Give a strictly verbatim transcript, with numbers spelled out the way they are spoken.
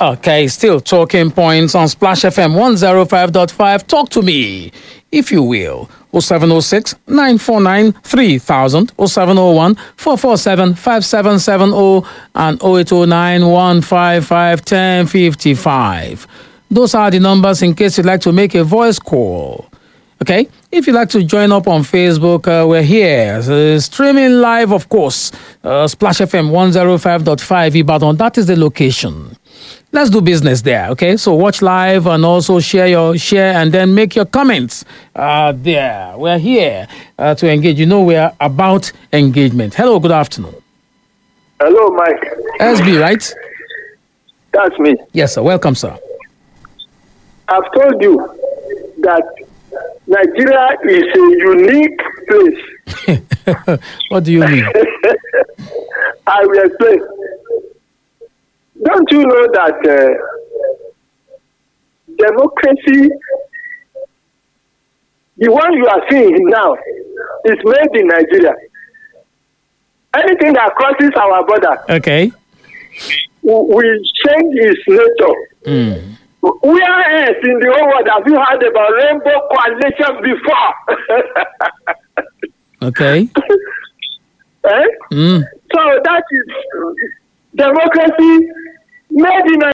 Okay, still talking points on Splash F M one oh five point five. Talk to me, if you will. oh seven oh six, nine four nine, three thousand, oh seven oh one, four four seven, five seven seven oh, and oh eight oh nine, one five five, one oh five five. Those are the numbers in case you'd like to make a voice call. Okay, if you'd like to join up on Facebook, uh, we're here. Uh, streaming live, of course. Uh, Splash F M one oh five point five Ibadan. That is the location. Let's do business there, okay? So watch live and also share your share and then make your comments uh, there. We're here uh, to engage. You know, we're about engagement. Hello, good afternoon. Hello, Mike. S B, right? That's me. Yes, sir. Welcome, sir. I've told you that Nigeria is a unique place. What do you mean? I will explain. Don't you know that uh, democracy, the one you are seeing now, is made in Nigeria? Anything that crosses our border, Okay. we change its nature. Mm. Where else in the whole world have you heard about rainbow coalition before? Okay. eh? Mm. So that is democracy made in